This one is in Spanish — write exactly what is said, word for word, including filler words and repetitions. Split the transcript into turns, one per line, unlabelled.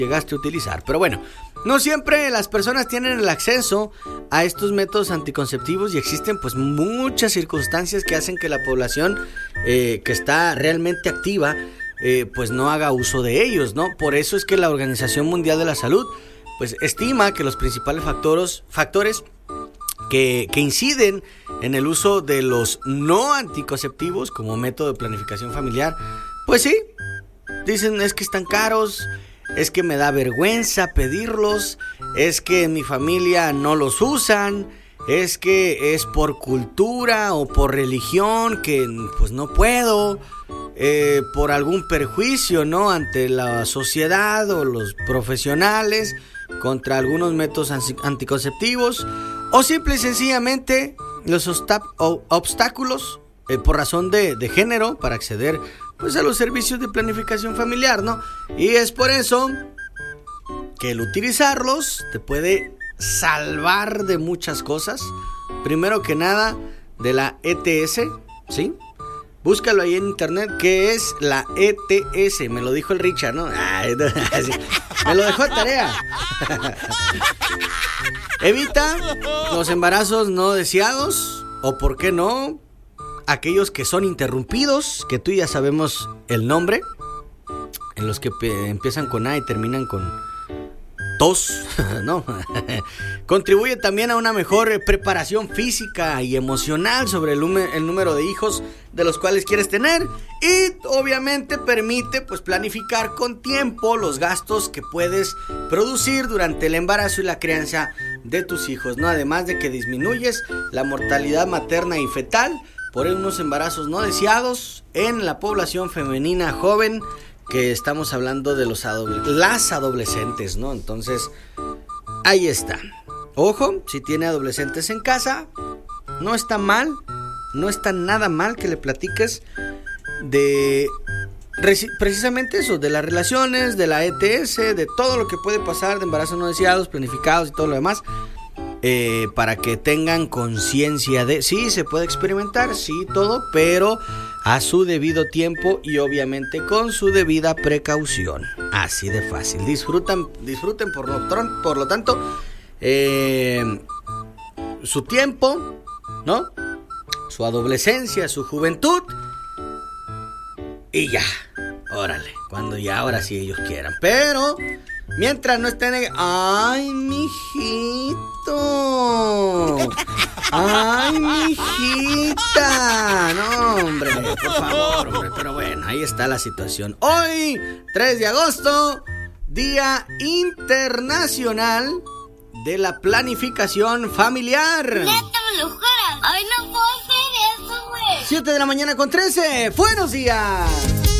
llegaste a utilizar. Pero bueno, no siempre las personas tienen el acceso a estos métodos anticonceptivos y existen pues muchas circunstancias que hacen que la población eh, que está realmente activa eh, pues no haga uso de ellos, ¿no? Por eso es que la Organización Mundial de la Salud pues estima que los principales factores, factores que, que inciden en el uso de los no anticonceptivos como método de planificación familiar, pues sí, dicen es que están caros, es que me da vergüenza pedirlos, es que en mi familia no los usan, es que es por cultura o por religión que pues no puedo, eh, por algún perjuicio, ¿no?, ante la sociedad o los profesionales contra algunos métodos anticonceptivos, o simple y sencillamente los obstáculos eh, por razón de, de género para acceder pues a los servicios de planificación familiar, ¿no? Y es por eso que el utilizarlos te puede salvar de muchas cosas. Primero que nada, de la E T S, ¿sí? Búscalo ahí en internet, ¿qué es la E T S? Me lo dijo el Richard, ¿no? Ay, no, sí. Me lo dejó de tarea. Evita los embarazos no deseados, o por qué no, aquellos que son interrumpidos, que tú ya sabemos el nombre, en los que pe- empiezan con A y terminan con tos, ¿no? Contribuye también a una mejor preparación física y emocional sobre el, hume- el número de hijos de los cuales quieres tener, y obviamente permite pues planificar con tiempo los gastos que puedes producir durante el embarazo y la crianza de tus hijos, ¿no? Además de que disminuyes la mortalidad materna y fetal por unos embarazos no deseados en la población femenina joven, que estamos hablando de los adoble- las adolescentes, ¿no? Entonces, ahí está. Ojo, si tiene adolescentes en casa, no está mal, no está nada mal que le platiques de reci- precisamente eso, de las relaciones, de la E T S, de todo lo que puede pasar, de embarazos no deseados, planificados y todo lo demás. Eh, para que tengan conciencia de, sí, se puede experimentar, sí, todo, pero a su debido tiempo y obviamente con su debida precaución. Así de fácil. Disfrutan, disfruten por lo, por lo tanto eh, su tiempo, ¿no? Su adolescencia, su juventud. Y ya, órale, cuando ya, ahora sí ellos quieran. Pero mientras no estén... ¡Ay, mijito! ¡Ay, mijita! No, hombre, por favor, hombre. Pero bueno, ahí está la situación. Hoy, tres de agosto, Día Internacional de la Planificación Familiar.
¡Neta, me lo juras! ¡Ay, no puedo hacer eso, güey!
siete de la mañana con trece. ¡Buenos días!